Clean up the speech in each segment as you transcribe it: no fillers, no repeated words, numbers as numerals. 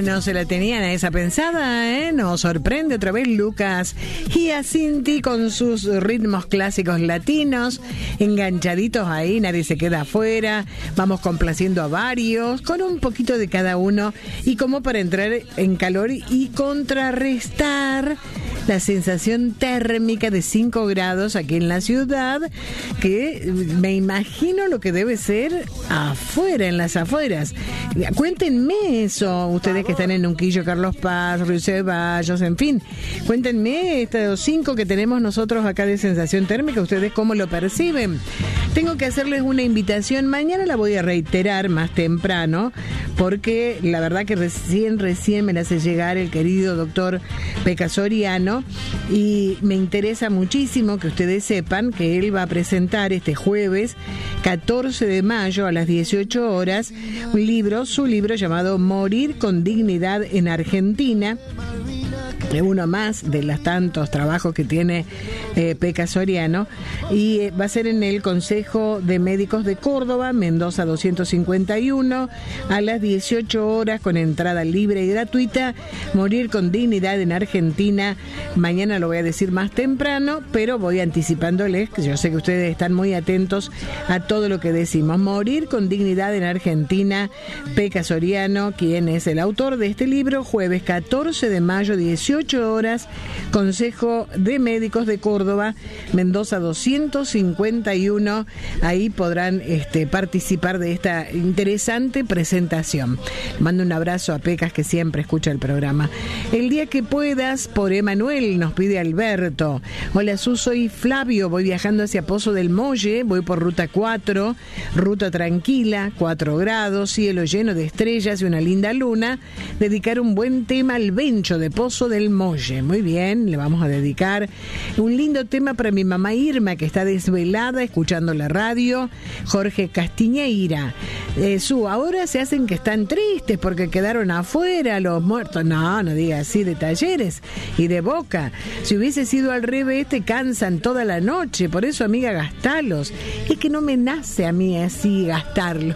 no se la tenían a esa pensada, ¿eh? Nos sorprende otra vez Lucas Giacinti con sus ritmos clásicos latinos, enganchaditos ahí, nadie se queda afuera, vamos complaciendo a varios, con un poquito de cada uno, y como para entrar en calor y contrarrestar la sensación térmica de 5 grados aquí en la ciudad, que me imagino lo que debe ser afuera, en las afueras. Cuéntenme eso, ustedes que están en Unquillo, Carlos Paz, Río Ceballos, en fin, cuéntenme estos 5 que tenemos nosotros acá de sensación térmica, ustedes cómo lo perciben. Tengo que hacerles una invitación, mañana la voy a reiterar más temprano, porque la verdad que recién me la hace llegar el querido doctor Peca Soriano, y me interesa muchísimo que ustedes sepan que él va a presentar este jueves 14 de mayo a las 18 horas su libro llamado Morir con Dignidad en Argentina. Uno más de los tantos trabajos que tiene Peca Soriano, y va a ser en el Consejo de Médicos de Córdoba, Mendoza 251, a las 18 horas, con entrada libre y gratuita. Morir con Dignidad en Argentina. Mañana lo voy a decir más temprano, pero voy anticipándoles, que yo sé que ustedes están muy atentos a todo lo que decimos. Morir con Dignidad en Argentina, Peca Soriano, quien es el autor de este libro, jueves 14 de mayo, 18 horas, Consejo de Médicos de Córdoba, Mendoza 251. Ahí podrán participar de esta interesante presentación. Mando un abrazo a Pecas, que siempre escucha el programa. El día que puedas, por Emanuel, nos pide Alberto. Hola, Su, soy Flavio, voy viajando hacia Pozo del Molle, voy por ruta 4, ruta tranquila, 4 grados, cielo lleno de estrellas y una linda luna. Dedicar un buen tema al Bencho de Pozo del Molle. Muy bien, le vamos a dedicar un lindo tema para mi mamá Irma, que está desvelada escuchando la radio. Jorge Castiñeira. Ahora se hacen que están tristes porque quedaron afuera los muertos. No diga así, de Talleres y de Boca. Si hubiese sido al revés, te cansan toda la noche. Por eso, amiga, gastalos. Es que no me nace a mí así gastarlos.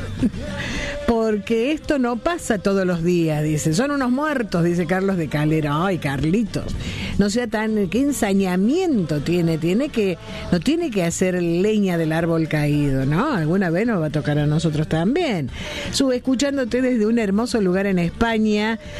Porque esto no pasa todos los días, dice. Son unos muertos, dice Carlos de Calera. Ay, Carlitos, no sea tan... ¿Qué ensañamiento tiene? No tiene que hacer leña del árbol caído, ¿no? Alguna vez nos va a tocar a nosotros también. Escuchándote desde un hermoso lugar en España,